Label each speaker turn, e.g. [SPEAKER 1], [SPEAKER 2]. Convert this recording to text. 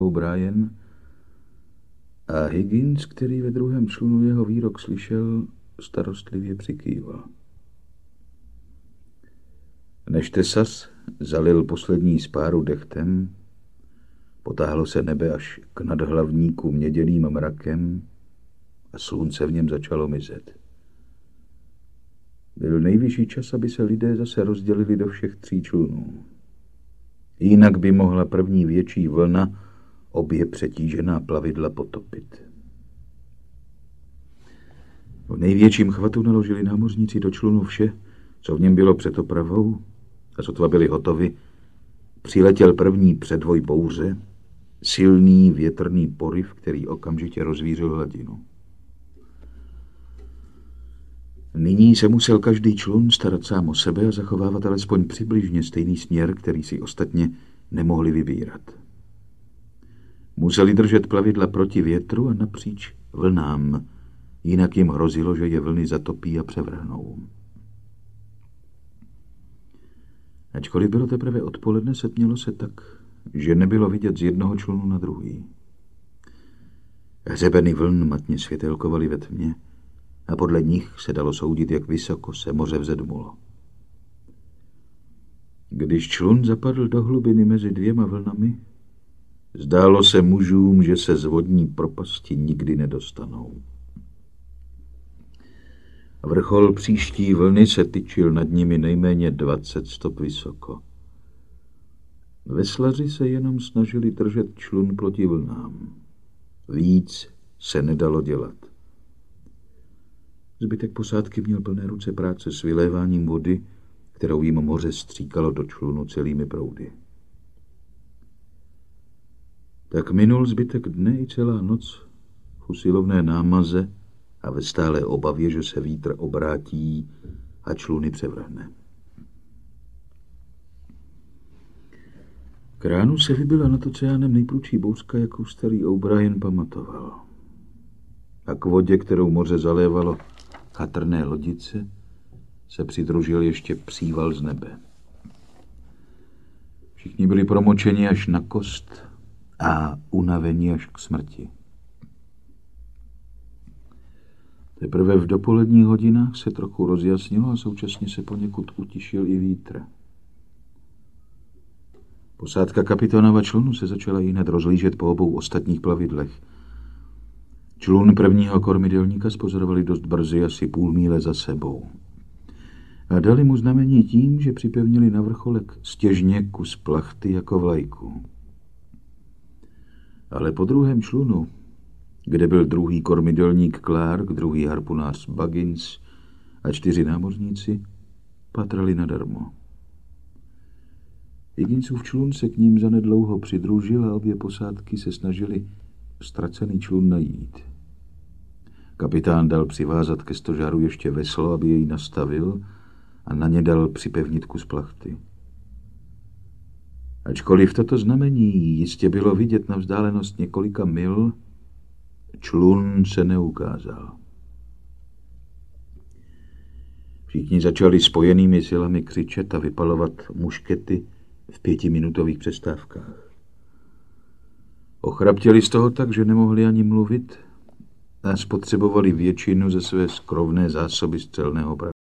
[SPEAKER 1] O'Brien a Higgins, který ve druhém člunu jeho výrok slyšel, starostlivě přikýval. Než Tesas zalil poslední spáru dechtem, potáhlo se nebe až k nadhlavníku měděným mrakem a slunce v něm začalo mizet. Byl nejvyšší čas, aby se lidé zase rozdělili do všech 3 člunů. Jinak by mohla první větší vlna obě přetížená plavidla potopit. V největším chvatu naložili námořníci do člunu vše, co v něm bylo před opravou, a sotva byli hotovi, přiletěl první předvoj bouře, silný větrný poryv, který okamžitě rozvířil hladinu. Nyní se musel každý člun starat sám o sebe a zachovávat alespoň přibližně stejný směr, který si ostatně nemohli vybírat. Museli držet plavidla proti větru a napříč vlnám, jinak jim hrozilo, že je vlny zatopí a převrhnou. Ačkoliv bylo teprve odpoledne, setmělo se tak, že nebylo vidět z jednoho člunu na druhý. Hřebeny vln matně světelkovaly ve tmě a podle nich se dalo soudit, jak vysoko se moře vzedmulo. Když člun zapadl do hlubiny mezi 2 vlnami, zdálo se mužům, že se z vodní propasti nikdy nedostanou. Vrchol příští vlny se tyčil nad nimi nejméně 20 stop vysoko. Veslaři se jenom snažili držet člun proti vlnám. Víc se nedalo dělat. Zbytek posádky měl plné ruce práce s vyléváním vody, kterou jim moře stříkalo do člunu celými proudy. Tak minul zbytek dne i celá noc v usilovné námaze a ve stálé obavě, že se vítr obrátí a čluny převrhne. K ránu se vybila nad oceánem nejprudší bouřka, jakou starý O'Brien pamatoval. A k vodě, kterou moře zalévalo chatrné lodice, se přidružil ještě příval z nebe. Všichni byli promočeni až na kost a unavení až k smrti. Teprve v dopoledních hodinách se trochu rozjasnilo a současně se poněkud utišil i vítr. Posádka kapitánova člunu se začala jihned rozlížet po obou ostatních plavidlech. Člun prvního kormidelníka spozorovali dost brzy, asi půl míle za sebou. A dali mu znamení tím, že připevnili na vrcholek stěžně kus plachty jako vlajku. Ale po druhém člunu, kde byl druhý kormidelník Clark, druhý harpunář Buggins a 4 námořníci, patrali nadarmo. Higginsův člun se k ním zanedlouho přidružil a obě posádky se snažili ztracený člun najít. Kapitán dal přivázat ke stožáru ještě veslo, aby jej nastavil, a na ně dal připevnit kus plachty. Ačkoliv toto znamení jistě bylo vidět na vzdálenost několika mil, člun se neukázal. Všichni začali spojenými silami křičet a vypalovat muškety v 5minutových přestávkách. Ochraptěli z toho tak, že nemohli ani mluvit a spotřebovali většinu ze své skrovné zásoby střelného prachu.